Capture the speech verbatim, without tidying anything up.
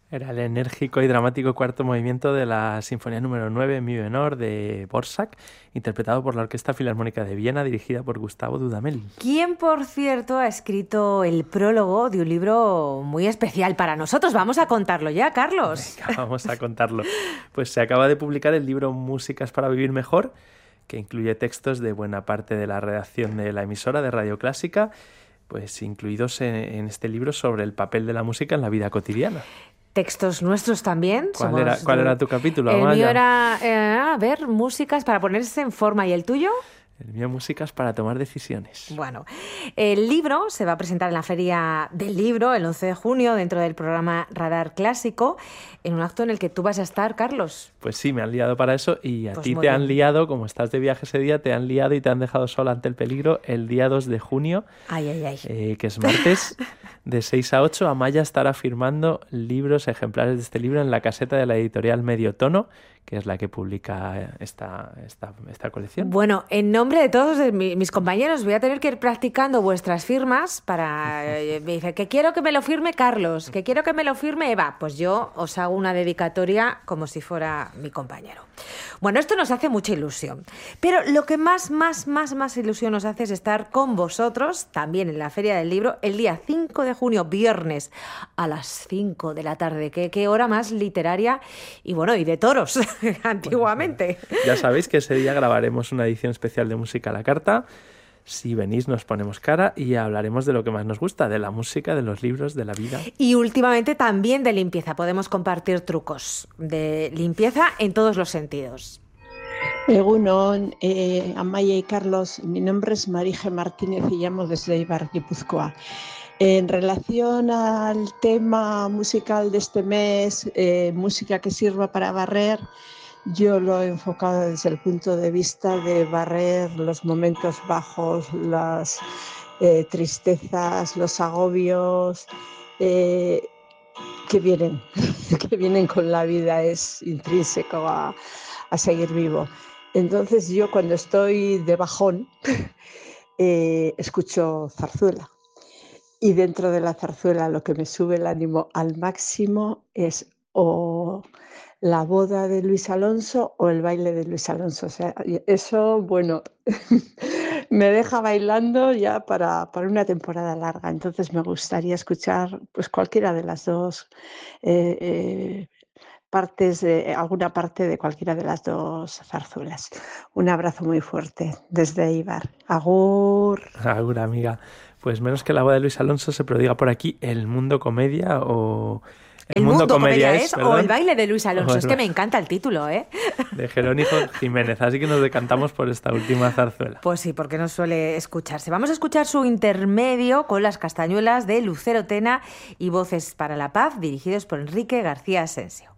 Era el enérgico y dramático cuarto movimiento de la Sinfonía número nueve en mi menor de Dvořák, interpretado por la Orquesta Filarmónica de Viena, dirigida por Gustavo Dudamel. Quien, por cierto, ha escrito el prólogo de un libro muy especial para nosotros. Vamos a contarlo ya, Carlos. Venga, vamos a contarlo. Pues se acaba de publicar el libro Músicas para vivir mejor, que incluye textos de buena parte de la redacción de la emisora de Radio Clásica, pues incluidos en, en este libro sobre el papel de la música en la vida cotidiana. Textos nuestros también. ¿Cuál, era, ¿cuál era tu capítulo, El Amaya? mío era, eh, a ver, músicas para ponerse en forma. ¿Y el tuyo? El mío, músicas para tomar decisiones. Bueno, el libro se va a presentar en la Feria del Libro el once de junio dentro del programa Radar Clásico, en un acto en el que tú vas a estar, Carlos. Pues sí, me han liado para eso y a Pues ti te muy han bien. liado, como estás de viaje ese día, te han liado y te han dejado sola ante el peligro el día dos de junio, Ay, ay, ay. eh, que es martes, de seis a ocho. Amaya estará firmando libros, ejemplares de este libro en la caseta de la editorial Medio Tono, que es la que publica esta, esta, esta colección. Bueno, en nombre de todos de mi- mis compañeros voy a tener que ir practicando vuestras firmas para... eh, Me dice que quiero que me lo firme Carlos, que quiero que me lo firme Eva. Pues yo os hago una dedicatoria como si fuera mi compañero. Bueno, esto nos hace mucha ilusión. Pero lo que más, más, más, más ilusión nos hace es estar con vosotros, también en la Feria del Libro, el día cinco de junio, viernes, a las cinco de la tarde. Qué, qué hora más literaria y bueno, y de toros, antiguamente. Ya sabéis que ese día grabaremos una edición especial de Música a la Carta. Si venís nos ponemos cara y hablaremos de lo que más nos gusta, de la música, de los libros, de la vida. Y últimamente también de limpieza. Podemos compartir trucos de limpieza en todos los sentidos. Egunon, eh, Amaya y Carlos, mi nombre es Marije Martínez y llamo desde Eibar, Guipúzcoa. En relación al tema musical de este mes, eh, música que sirva para barrer, yo lo he enfocado desde el punto de vista de barrer los momentos bajos, las eh, tristezas, los agobios eh, que vienen, que vienen con la vida, es intrínseco a, a seguir vivo. Entonces yo cuando estoy de bajón eh, escucho zarzuela. Y dentro de la zarzuela lo que me sube el ánimo al máximo es o la boda de Luis Alonso o el baile de Luis Alonso. O sea, eso, bueno, me deja bailando ya para, para una temporada larga. Entonces me gustaría escuchar pues cualquiera de las dos eh, eh, partes, de, alguna parte de cualquiera de las dos zarzuelas. Un abrazo muy fuerte desde Eibar. Agur. Agur, amiga. Pues menos que la boda de Luis Alonso se prodiga por aquí El Mundo Comedia o... El, el mundo, mundo comedia, comedia es, ¿verdad? O el baile de Luis Alonso. El... Es que me encanta el título, ¿eh? De Jerónimo Jiménez. Así que nos decantamos por esta última zarzuela. Pues sí, porque no suele escucharse. Vamos a escuchar su intermedio con las castañuelas de Lucero Tena y Voces para la Paz, dirigidos por Enrique García Asensio.